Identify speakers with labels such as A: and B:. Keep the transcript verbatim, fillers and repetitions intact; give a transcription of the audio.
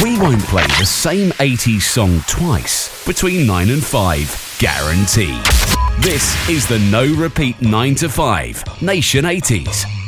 A: We won't play the same eighties song twice between nine and five, guaranteed. This is the No Repeat nine to five Nation eighties.